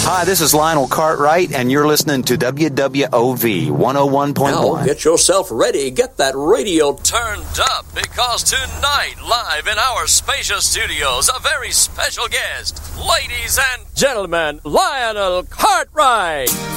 Hi, this is Lionel Cartwright, and you're listening to WWOV 101.1. Now get yourself ready. Get that radio turned up, because tonight, live in our spacious studios, a very special guest. Ladies and gentlemen, Lionel Cartwright.